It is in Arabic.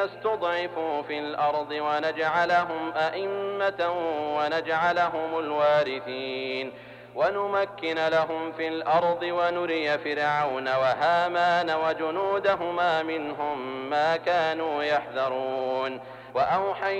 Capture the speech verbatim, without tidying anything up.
استضعفوا في الأرض ونجعلهم أئمة ونجعلهم الوارثين ونمكن لهم في الأرض ونري فرعون وهامان وجنودهما منهم ما كانوا يحذرون. وأوحينا